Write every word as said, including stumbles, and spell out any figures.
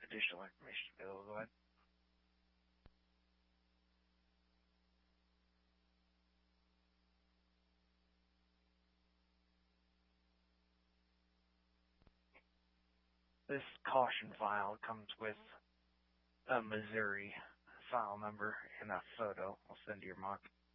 additional information available. Go ahead. This caution file comes with a Missouri file number and a photo. I'll send you your mock